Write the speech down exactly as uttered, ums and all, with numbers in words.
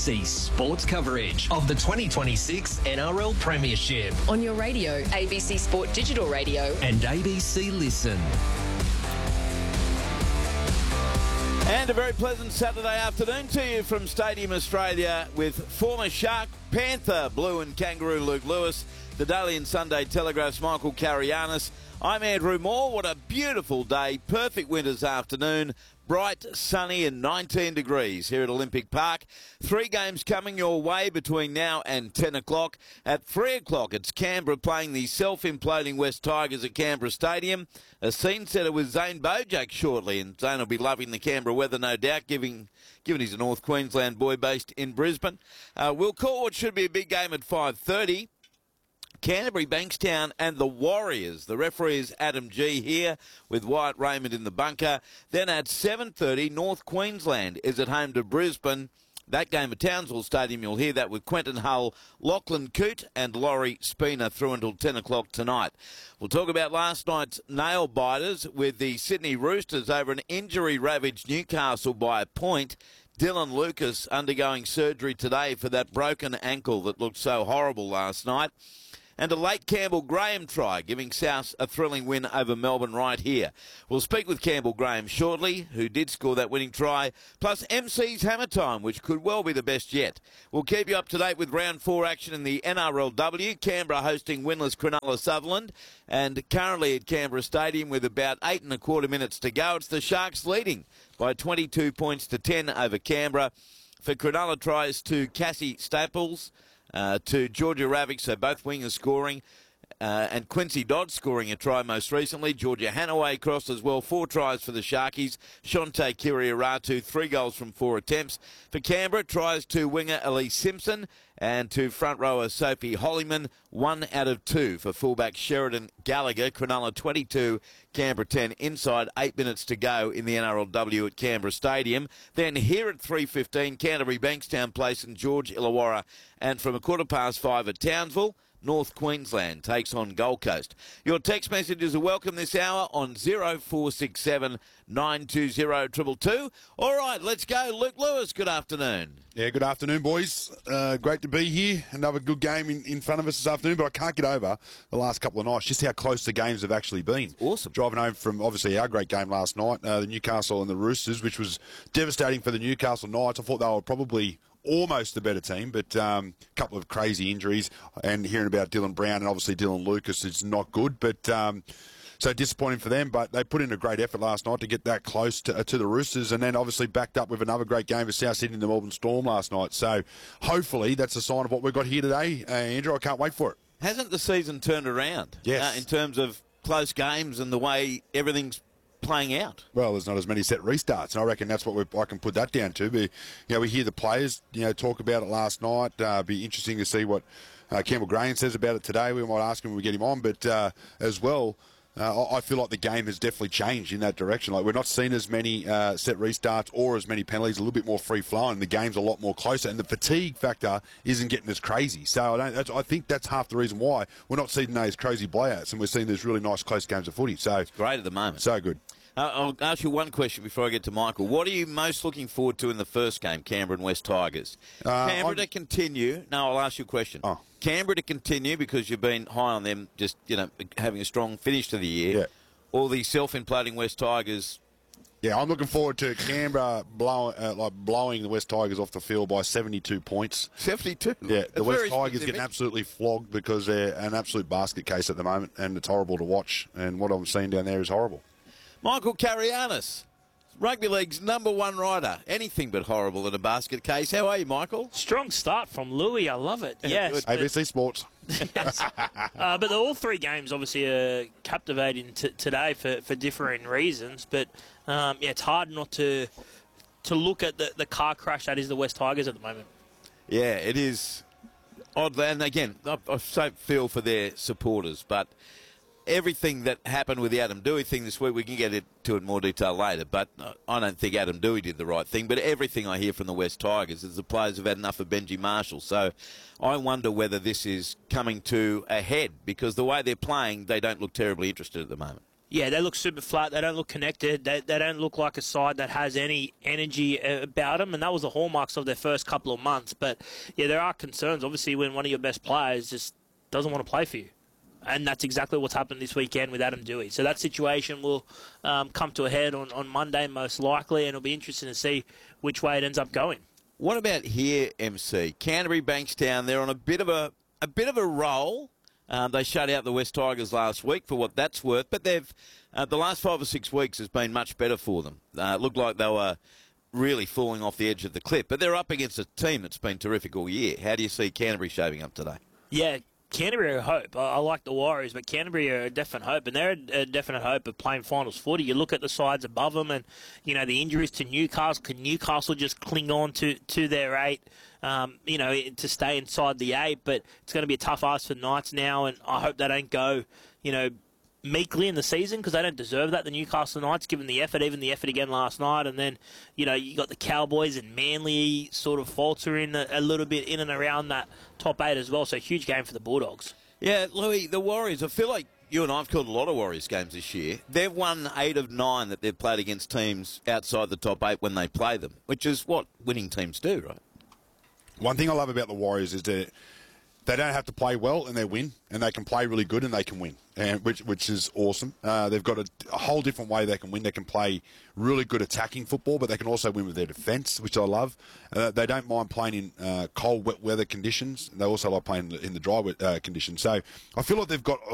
C sports coverage of the twenty twenty-six N R L Premiership. On your radio, A B C Sport Digital Radio. And A B C Listen. And a very pleasant Saturday afternoon to you from Stadium Australia with former Shark, Panther, Blue and Kangaroo Luke Lewis, the Daily and Sunday Telegraph's Michael Carianis. I'm Andrew Moore. What a beautiful day. Perfect winter's afternoon. Bright, sunny and nineteen degrees here at Olympic Park. Three games coming your way between now and ten o'clock. At three o'clock, it's Canberra playing the self-imploding West Tigers at Canberra Stadium. A scene setter with Zane Bojack shortly, and Zane will be loving the Canberra weather, no doubt, giving, given he's a North Queensland boy based in Brisbane. Uh, we'll call what should be a big game at five thirty. Canterbury, Bankstown and the Warriors. The referee is Adam G here with Wyatt Raymond in the bunker. Then at seven thirty, North Queensland is at home to Brisbane. That game at Townsville Stadium, you'll hear that with Quentin Hull, Lachlan Coote and Laurie Spina through until ten o'clock tonight. We'll talk about last night's nail biters with the Sydney Roosters over an injury-ravaged Newcastle by a point. Dylan Lucas undergoing surgery today for that broken ankle that looked so horrible last night. And a late Campbell Graham try, giving South a thrilling win over Melbourne right here. We'll speak with Campbell Graham shortly, who did score that winning try, plus M C's Hammer Time, which could well be the best yet. We'll keep you up to date with round four action in the N R L W. Canberra hosting winless Cronulla Sutherland, and currently at Canberra Stadium with about eight and a quarter minutes to go. It's the Sharks leading by twenty-two points to ten over Canberra. For Cronulla tries to Cassie Staples, Uh, to Georgia Ravik, so both wingers scoring, uh, and Quincy Dodd scoring a try most recently. Georgia Hanaway crossed as well, four tries for the Sharkies. Shante Kiriaratu, three goals from four attempts. For Canberra, tries to winger Elise Simpson and to front rower Sophie Hollyman, one out of two for fullback Sheridan Gallagher. Cronulla twenty-two, Canberra ten, inside eight minutes to go in the N R L W at Canberra Stadium. Then here at three fifteen, Canterbury, Bankstown Place and George Illawarra. And from a quarter past five at Townsville, North Queensland takes on Gold Coast. Your text messages are welcome this hour on zero four six seven, nine two zero, two two two. All right, let's go. Luke Lewis, good afternoon. Yeah, good afternoon, boys. Uh, great to be here. Another good game in, in front of us this afternoon, but I can't get over the last couple of nights, just how close the games have actually been. Awesome. Driving home from, obviously, our great game last night, uh, the Newcastle and the Roosters, which was devastating for the Newcastle Knights. I thought they were probably almost the better team, but a um, couple of crazy injuries, and hearing about Dylan Brown and obviously Dylan Lucas is not good, but um, so disappointing for them. But they put in a great effort last night to get that close to, uh, to the Roosters, and then obviously backed up with another great game for South Sydney and the Melbourne Storm last night. So hopefully that's a sign of what we've got here today, uh, Andrew. I can't wait for it. Hasn't the season turned around? Yes. Uh, in terms of close games and the way everything's playing out? Well, there's not as many set restarts, and I reckon that's what we I can put that down to. But, you know, we hear the players, you know, talk about it last night. Uh, be interesting to see what uh, Campbell Graham says about it today. We might ask him when we get him on, but uh, as well, uh, I feel like the game has definitely changed in that direction. Like, we're not seeing as many uh, set restarts or as many penalties. A little bit more free flowing. The game's a lot more closer, and the fatigue factor isn't getting as crazy. So I don't. That's, I think that's half the reason why we're not seeing those crazy blowouts, and we're seeing these really nice close games of footy. So it's great at the moment. So good. Uh, I'll ask you one question before I get to Michael. What are you most looking forward to in the first game, Canberra and West Tigers? Uh, Canberra I'm... to continue. No, I'll ask you a question. Oh. Canberra to continue because you've been high on them, just you know, having a strong finish to the year. Yeah. Or the self-imploding West Tigers. Yeah, I'm looking forward to Canberra blowing, uh, like blowing the West Tigers off the field by seventy-two points. seventy-two? Yeah, That's the West very Tigers specific. getting absolutely flogged because they're an absolute basket case at the moment, and it's horrible to watch. And what I'm seeing down there is horrible. Michael Carianis, Rugby League's number one rider. Anything but horrible in a basket case. How are you, Michael? Strong start from Louis. I love it. Yes. A B C Sports. Yes. uh, but the, all three games obviously are captivating t- today for, for differing reasons. But um, yeah, it's hard not to to look at the, the car crash that is the West Tigers at the moment. Yeah, it is odd. And again, I, I so feel for their supporters, but everything that happened with the Adam Dewey thing this week, we can get into it in more detail later, but I don't think Adam Dewey did the right thing. But everything I hear from the West Tigers is the players have had enough of Benji Marshall. So I wonder whether this is coming to a head, because the way they're playing, they don't look terribly interested at the moment. Yeah, they look super flat. They don't look connected. They, they don't look like a side that has any energy about them, and that was the hallmarks of their first couple of months. But, yeah, there are concerns, obviously, when one of your best players just doesn't want to play for you. And that's exactly what's happened this weekend with Adam Dewey. So that situation will um, come to a head on, on Monday, most likely, and it'll be interesting to see which way it ends up going. What about here, M C? Canterbury, Bankstown, they're on a bit of a, a bit of a roll. Um, they shut out the West Tigers last week for what that's worth, but they've uh, the last five or six weeks has been much better for them. Uh, it looked like they were really falling off the edge of the cliff, but they're up against a team that's been terrific all year. How do you see Canterbury shaping up today? Yeah, Canterbury are a hope. I, I like the Warriors, but Canterbury are a definite hope, and they're a, a definite hope of playing finals footy. You look at the sides above them, and you know the injuries to Newcastle. Can Newcastle just cling on to, to their eight? Um, you know, to stay inside the eight, but it's going to be a tough ask for Knights now, and I hope they don't go, you know, meekly in the season because they don't deserve that, the Newcastle Knights, given the effort, even the effort again last night. And then, you know, you got the Cowboys and Manly sort of faltering a, a little bit in and around that top eight as well, so huge game for the Bulldogs. Yeah, Louis, the Warriors, I feel like you and I have called a lot of Warriors games this year. They've won eight of nine that they've played against teams outside the top eight when they play them, which is what winning teams do, right? One thing I love about the Warriors is that they don't have to play well and they win, and they can play really good and they can win, and which which is awesome. Uh, they've got a, a whole different way they can win. They can play really good attacking football, but they can also win with their defence, which I love. Uh, they don't mind playing in uh, cold, wet weather conditions. They also like playing in the dry uh, conditions. So I feel like they've got a